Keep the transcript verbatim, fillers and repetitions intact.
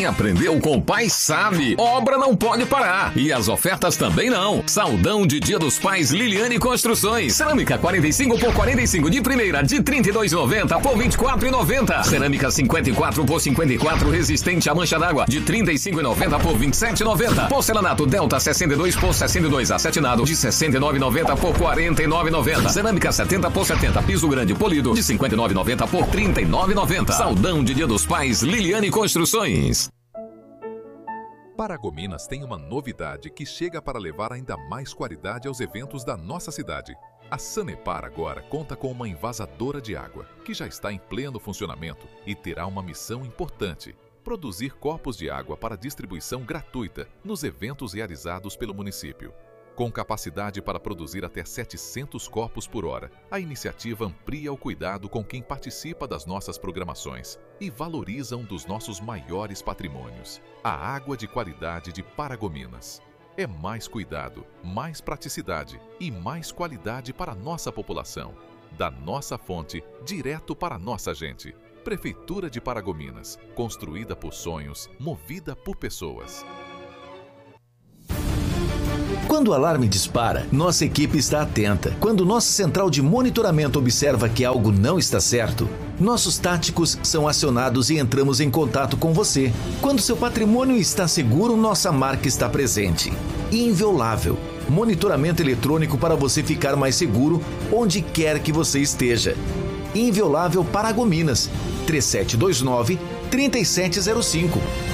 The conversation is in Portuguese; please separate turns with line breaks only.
Quem aprendeu com o pai sabe. Obra não pode parar. E as ofertas também não. Saldão de Dia dos Pais Liliane Construções. Cerâmica quarenta e cinco por quarenta e cinco de primeira de trinta e dois e noventa por vinte e quatro e noventa. Cerâmica cinquenta e quatro por cinquenta e quatro resistente à mancha d'água de trinta e cinco e noventa por vinte e sete e noventa. Porcelanato Delta sessenta e dois por sessenta e dois acetinado de sessenta e nove e noventa por quarenta e nove e noventa. Cerâmica setenta por setenta piso grande polido de cinquenta e nove e noventa por trinta e nove e noventa. Saldão de Dia dos Pais Liliane Construções.
Paragominas tem uma novidade que chega para levar ainda mais qualidade aos eventos da nossa cidade. A Sanepar agora conta com uma envasadora de água, que já está em pleno funcionamento e terá uma missão importante: produzir copos de água para distribuição gratuita nos eventos realizados pelo município. Com capacidade para produzir até setecentos copos por hora, a iniciativa amplia o cuidado com quem participa das nossas programações e valoriza um dos nossos maiores patrimônios, a água de qualidade de Paragominas. É mais cuidado, mais praticidade e mais qualidade para a nossa população. Da nossa fonte, direto para a nossa gente. Prefeitura de Paragominas, construída por sonhos, movida por pessoas.
Quando o alarme dispara, nossa equipe está atenta. Quando nossa central de monitoramento observa que algo não está certo, nossos táticos são acionados e entramos em contato com você. Quando seu patrimônio está seguro, nossa marca está presente. Inviolável. Monitoramento eletrônico para você ficar mais seguro onde quer que você esteja. Inviolável Paragominas. três sete dois nove, três sete zero cinco.